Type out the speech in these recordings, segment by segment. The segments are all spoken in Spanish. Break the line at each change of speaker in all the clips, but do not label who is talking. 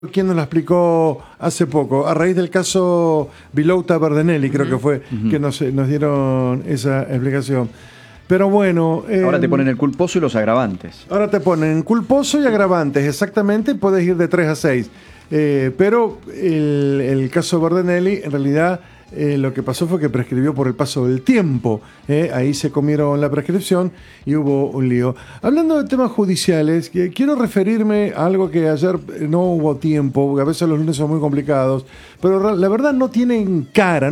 ¿Quién nos la explicó hace poco? A raíz del caso Vilouta Verdenelli, creo que fue que nos dieron esa explicación. Pero bueno...
ahora te ponen el culposo y los agravantes.
Ahora te ponen culposo y agravantes, exactamente, puedes ir de 3 a 6. Pero el caso Verdenelli, en realidad... lo que pasó fue que prescribió por el paso del tiempo. Ahí se comieron la prescripción y hubo un lío. Hablando de temas judiciales, quiero referirme a algo que ayer no hubo tiempo, porque a veces los lunes son muy complicados, pero la verdad no tienen cara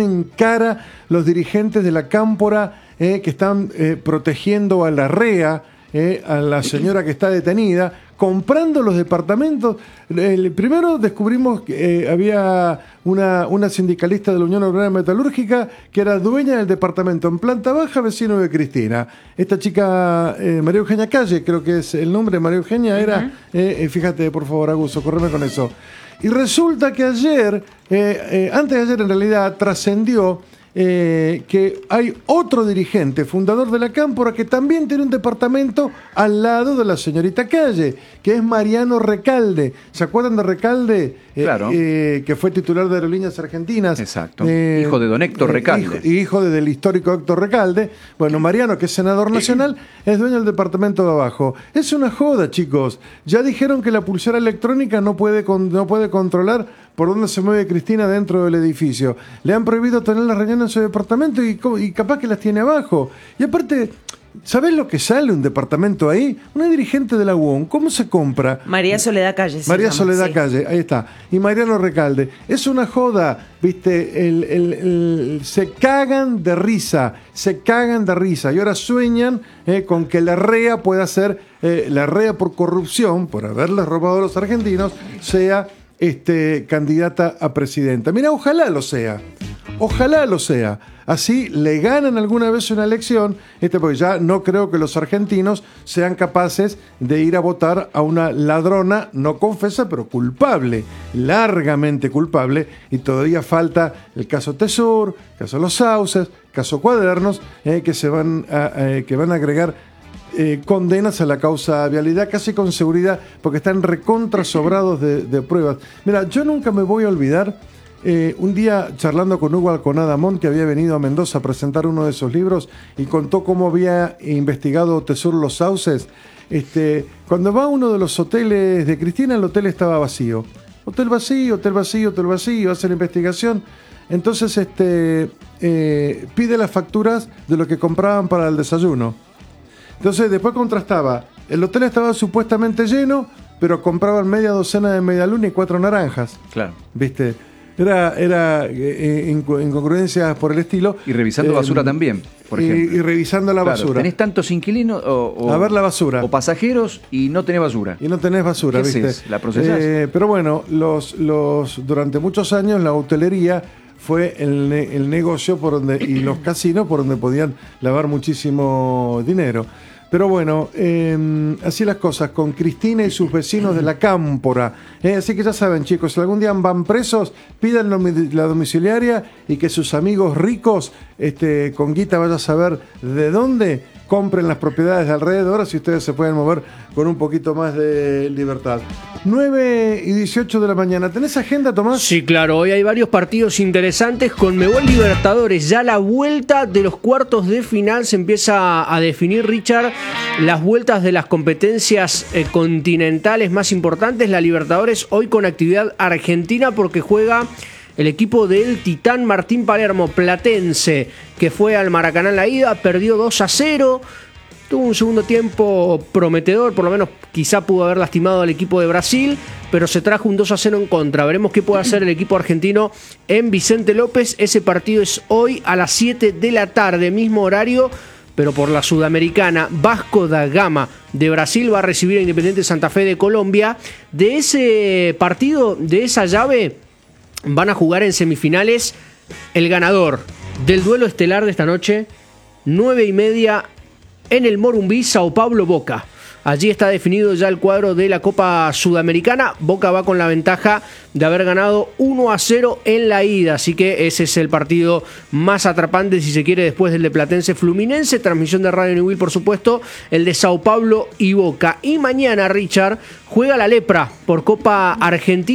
los dirigentes de la Cámpora que están protegiendo a la REA, a la señora que está detenida, comprando los departamentos. Primero descubrimos que había una sindicalista de la Unión Obrera Metalúrgica que era dueña del departamento en planta baja, vecino de Cristina. Esta chica, María Eugenia Calle, creo que es el nombre, María Eugenia, era, fíjate por favor, Augusto, correme con eso. Y resulta que ayer, antes de ayer en realidad, trascendió que hay otro dirigente, fundador de la Cámpora, que también tiene un departamento al lado de la señorita Calle, que es Mariano Recalde. ¿Se acuerdan de Recalde?
Claro.
Que fue titular de Aerolíneas Argentinas.
Exacto. Hijo de don Héctor Recalde.
Hijo del histórico Héctor Recalde. Bueno, Mariano, que es senador nacional, es dueño del departamento de abajo. Es una joda, chicos. Ya dijeron que la pulsera electrónica no puede controlar por dónde se mueve Cristina dentro del edificio. Le han prohibido tener las reuniones en su departamento y capaz que las tiene abajo. Y aparte, ¿sabés lo que sale un departamento ahí? Una dirigente de la UON, ¿cómo se compra?
María Soledad Calle.
María Soledad Calle, ahí está. Y Mariano Recalde. Es una joda, ¿viste? Se cagan de risa. Y ahora sueñan con que la REA pueda ser, la REA por corrupción, por haberles robado a los argentinos, sea... candidata a presidenta. Mira, ojalá lo sea. Así le ganan alguna vez una elección, porque ya no creo que los argentinos sean capaces de ir a votar a una ladrona, no confesa, pero culpable, largamente culpable, y todavía falta el caso Tesur, el caso Los Sauces, el caso Cuadernos, que van a agregar condenas a la causa vialidad casi con seguridad porque están recontra sobrados de pruebas. Mira, yo nunca me voy a olvidar un día charlando con Hugo Alconada-Mont, que había venido a Mendoza a presentar uno de esos libros y contó cómo había investigado Tesur Los Sauces. Cuando va a uno de los hoteles de Cristina, el hotel estaba vacío. Hotel vacío, hace la investigación. Entonces pide las facturas de lo que compraban para el desayuno. Entonces después contrastaba, el hotel estaba supuestamente lleno, pero compraban media docena de medialuna y 4 naranjas.
Claro.
¿Viste? Era incongruencias por el estilo.
Y revisando basura también, por ejemplo.
Y revisando la basura.
Tenés tantos inquilinos
a ver la basura.
O pasajeros y no tenés basura.
¿Qué
¿viste? ¿La procesás?
Pero bueno, durante muchos años la hotelería fue el negocio y los casinos por donde podían lavar muchísimo dinero. Pero bueno, así las cosas con Cristina y sus vecinos de la Cámpora. Así que ya saben, chicos, si algún día van presos, pidan la domiciliaria y que sus amigos ricos con guita vaya a saber de dónde compren las propiedades de alrededor, así ustedes se pueden mover con un poquito más de libertad. 9:18 de la mañana. ¿Tenés agenda, Tomás?
Sí, claro. Hoy hay varios partidos interesantes. Conmebol Libertadores, ya la vuelta de los cuartos de final se empieza a definir, Richard. Las vueltas de las competencias continentales más importantes. La Libertadores hoy con actividad argentina porque juega el equipo del Titán Martín Palermo, platense, que fue al Maracaná en la ida, perdió 2-0. Tuvo un segundo tiempo prometedor, por lo menos quizá pudo haber lastimado al equipo de Brasil, pero se trajo un 2-0 en contra. Veremos qué puede hacer el equipo argentino en Vicente López. Ese partido es hoy a las 7 de la tarde, mismo horario, pero por la Sudamericana. Vasco da Gama de Brasil va a recibir a Independiente Santa Fe de Colombia. De ese partido, de esa llave, van a jugar en semifinales el ganador del duelo estelar de esta noche, 9:30 en el Morumbí, Sao Paulo Boca. Allí está definido ya el cuadro de la Copa Sudamericana. Boca va con la ventaja de haber ganado 1-0 en la ida, así que ese es el partido más atrapante, si se quiere, después del de Platense Fluminense. Transmisión de Radio Newell, por supuesto, el de Sao Paulo y Boca. Y mañana, Richard, juega la Lepra por Copa Argentina.